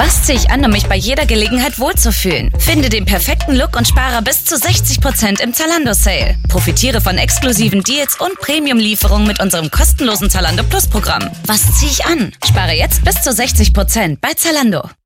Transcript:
Was ziehe ich an, um mich bei jeder Gelegenheit wohlzufühlen? Finde den perfekten Look und spare bis zu 60% im Zalando-Sale. Profitiere von exklusiven Deals und Premium-Lieferungen mit unserem kostenlosen Zalando Plus-Programm. Was ziehe ich an? Spare jetzt bis zu 60% bei Zalando.